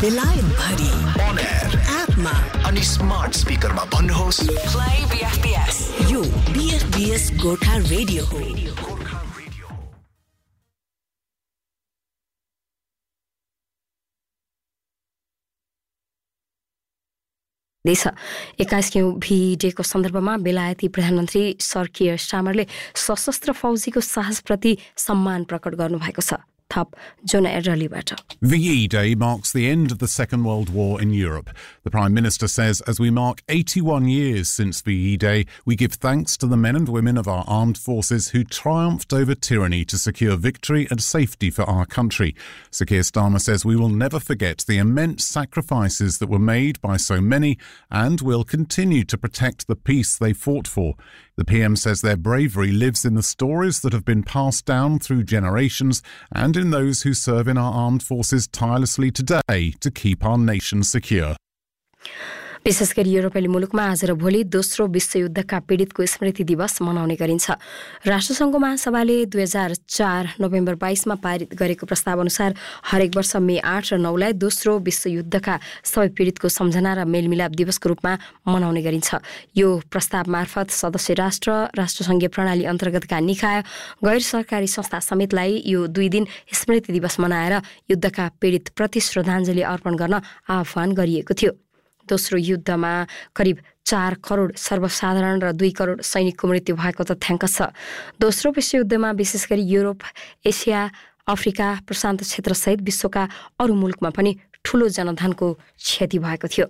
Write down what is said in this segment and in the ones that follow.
बेलायत भरि on air एपमा अनि स्मार्ट स्पिकरमा भन्नुहोस् Play BFBS. यो BFBS गोर्खा रेडियो हो. देश 21औं भी-डेको सन्दर्भमा बेलायती प्रधानमन्त्री सर कियर स्टामरले सशस्त्र फौजीको साहसप्रति सम्मान प्रकट गर्नुभएको छ. थप जोना एड्रलीबाट. The E-Day marks the end of the Second World War in Europe. The Prime Minister says as we mark 81 years since the E-Day, we give thanks to the men and women of our armed forces who triumphed over tyranny to secure victory and safety for our country. Sir Keir Starmer says we will never forget the immense sacrifices that were made by so many and will continue to protect the peace they fought for. The PM says their bravery lives in the stories that have been passed down through generations and in those who serve in our armed forces tirelessly today to keep our nation secure. विशेष गरी युरोपेली मुलुकमा आज र भोलि दोस्रो विश्वयुद्धका पीडितको स्मृति दिवस मनाउने गरिन्छ. राष्ट्रसङ्घको महासभाले 2004 नोभेम्बर 22 मा पारित गरेको प्रस्ताव अनुसार हरेक वर्ष मे 8 र 9 लाई दोस्रो विश्वयुद्धका सबै पीडितको सम्झना र मेलमिलाप दिवसको रूपमा मनाउने गरिन्छ. यो प्रस्ताव मार्फत सदस्य राष्ट्र, राष्ट्रसङ्घीय प्रणाली अन्तर्गतका निकाय, गैर सरकारी संस्था समेतलाई यो 2 दिन स्मृति दिवस मनाएर युद्धका पीडितप्रति श्रद्धाञ्जली अर्पण गर्न आह्वान गरिएको थियो. दोस्रो युद्धमा करिब 4 करोड सर्वसाधारण र 2 करोड सैनिकको मृत्यु भएको तथ्याङ्क छ. दोस्रो विश्वयुद्धमा विशेष गरी युरोप, एसिया, अफ्रिका, प्रशान्त क्षेत्रसहित विश्वका अरू मुलुकमा पनि ठूलो जनधनको क्षति भएको थियो.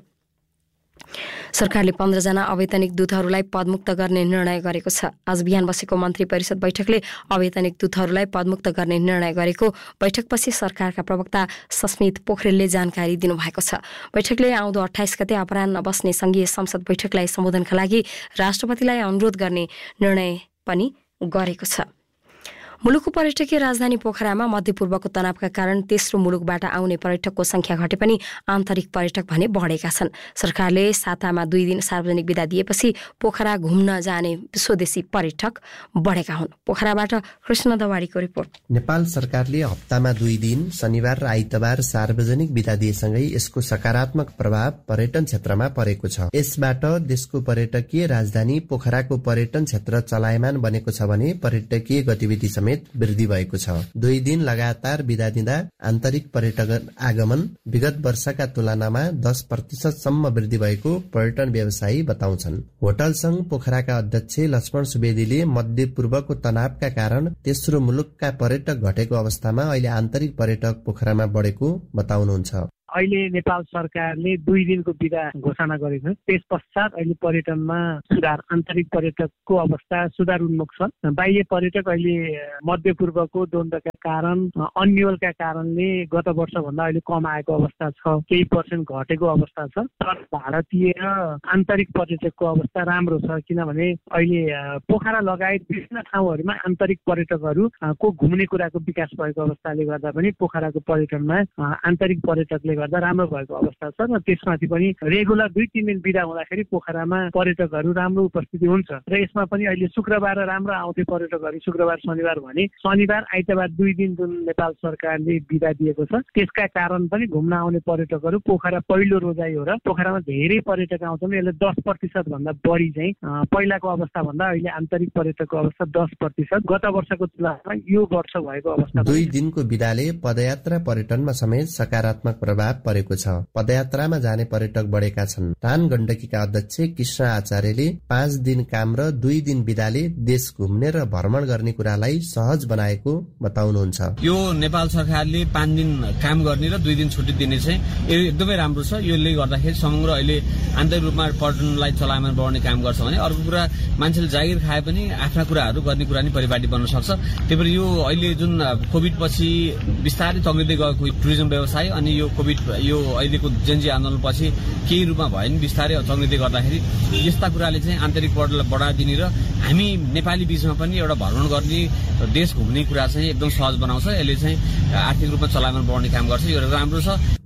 सरकारले 15 जना अवैतनिक दूतहरूलाई पदमुक्त गर्ने निर्णय गरेको छ. आज बिहान बसेको मन्त्री परिषद बैठकले अवैतनिक दूतहरूलाई पदमुक्त गर्ने निर्णय गरेको बैठकपछि सरकारका प्रवक्ता सस्मित पोखरेलले जानकारी दिनुभएको छ. बैठकले आउँदो 28 गते अपराह्न बस्ने संघीय संसद बैठकलाई सम्बोधनका लागि राष्ट्रपतिलाई अनुरोध गर्ने निर्णय पनि गरेको छ. मुलुकको पर्यटकीय राजधानी पोखरामा मध्यपूर्वको तनावका कारण तेस्रो मुलुकबाट आउने पर्यटकको संख्या घटे पनि आन्तरिक पर्यटक भने बढेका छन्. सरकारले सातामा 2 दिन सार्वजनिक बिदा दिएपछि पोखरा घुम्न जाने स्वदेशी पर्यटक बढेका हुन्. पोखराबाट कृष्ण दवाडीको रिपोर्ट. नेपाल सरकारले हप्तामा 2 दिन शनिबार र आइतबार सार्वजनिक बिदा दिएसँगै यसको सकारात्मक प्रभाव पर्यटन क्षेत्रमा परेको छ. यसबाट देशको पर्यटकीय राजधानी पोखराको पर्यटन क्षेत्र चलायमान बनेको छ भने पर्यटकीय गतिविधि समेत वृद्धि भएको छ. 2 दिन लगातार बिदा दिँदा आन्तरिक पर्यटक आगमन विगत वर्षका तुलनामा 10% सम्म वृद्धि भएको पर्यटन व्यवसायी बताउँछन्. होटल संघ पोखराका अध्यक्ष लक्ष्मण सुवेदीले मध्यपूर्वको तनावका कारण तेस्रो मुलुकका पर्यटक घटेको अवस्थामा अहिले आन्तरिक पर्यटक पोखरामा बढेको बताउनुहुन्छ. अहिले नेपाल सरकारले 2 दिनको बिदा घोषणा गरेको छ. त्यस पश्चात अहिले पर्यटनमा सुधार, आन्तरिक पर्यटकको अवस्था सुधारोन्मुख छ. बाह्य पर्यटक अहिले मध्यपूर्वको द्वन्द्वका कारण, अन्यलका कारणले गत वर्षभन्दा अहिले कम आएको अवस्था छ, केही % घटेको अवस्था छ. तर भारतीय आन्तरिक पर्यटकको अवस्था राम्रो छ, किनभने अहिले पोखरा लगायत विभिन्न ठाउँहरूमा आन्तरिक पर्यटकहरूको घुम्ने कुराको विकास भएको अवस्थाले गर्दा पनि पोखराको पर्यटनमा आन्तरिक पर्यटकले गर्दा राम्रो भएको अवस्था छ. र त्यसमाथि पनि रेगुलर 2-3 दिन बिदा हुँदाखेरि पोखरामा पर्यटकहरू राम्रो उपस्थिति हुन्छ. र यसमा पनि अहिले शुक्रबार राम्रो आउँथे पर्यटकहरू, शुक्रबार शनिबार भने शनिबार आइतबार 2 दिन जुन नेपाल सरकारले बिदा दिएको छ त्यसका कारण पनि घुम्न आउने पर्यटकहरू पोखरा पहिलो रोजाइ हो र पोखरामा धेरै पर्यटक आउँछन्. यसले 10% भन्दा बढी चाहिँ पहिलाको अवस्था भन्दा अहिले आन्तरिक पर्यटकको अवस्था 10%, गत वर्षको तुलनामा यो वर्ष भएको अवस्था. 2 दिनको बिदाले पदयात्रा पर्यटनमा समेत सकारात्मक प्रभाव परेको छ. पदयात्रामा जाने पर्यटक बढेका छन्. रान गण्डकीका अध्यक्ष कृष्ण आचार्यले 5 दिन काम र 2 दिन बिदाले देश घुम्ने र भ्रमण गर्ने कुरालाई सहज बनाएको बताउनुहुन्छ. यो नेपाल सरकारले 5 दिन काम गर्ने र 2 दिन छुट्टी दिने चाहिँ एकदमै राम्रो छ. यसले गर्दाखेरि समग्र अहिले आन्तरिक रूपमा पर्यटनलाई चलायमान बढाउने काम गर्छ भने अर्को कुरा मान्छेले जागिर खाए पनि आफ्ना कुराहरू गर्ने कुरा नि परिपाटी बन्न सक्छ. त्यही भएर यो अहिले जुन कोभिड पछि बिस्तारै तग्लिँदै गएको टुरिज्म व्यवसाय अनि यो कोभिड यो अहिलेको जनजी आन्दोलनपछि केही रूपमा भयो नि बिस्तारै तग्लिँदै गर्दाखेरि यस्ता कुराले चाहिँ आन्तरिक पर्यटनलाई बढाइदिने र हामी नेपाली बीचमा पनि एउटा भ्रमण गर्ने, देश घुम्ने कुरा चाहिँ एकदम सहज बनाउँछ. यसले चाहिँ आर्थिक रूपमा चलायमान बढाउने काम गर्छ. यो राम्रो छ.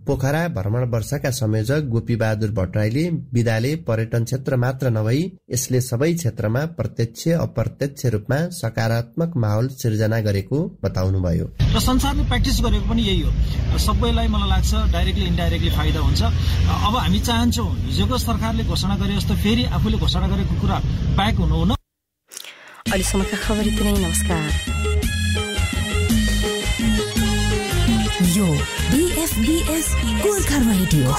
पोखरा भ्रमण वर्षका संयोजक गोपीबहादुर भट्टराईले विधाले पर्यटन क्षेत्र मात्र नभई यसले सबै क्षेत्रमा प्रत्यक्ष अप्रत्यक्ष रूपमा सकारात्मक माहौल सिर्जना गरेको बताउनुभयो। र संसारले प्र्याक्टिस गरेको पनि यही हो। सबैलाई मलाई लाग्छ डाइरेक्टली इन्डाइरेक्टली फाइदा हुन्छ। अब हामी चाहन्छौँ हिजोको सरकारले घोषणा गरे जस्तो फेरि आफूले घोषणा गरेको कुरा ब्याक हुनुहुन। अहिलेसम्मका खबर यति नै। नमस्कार। यो BFBS गोर्खा रेडियो।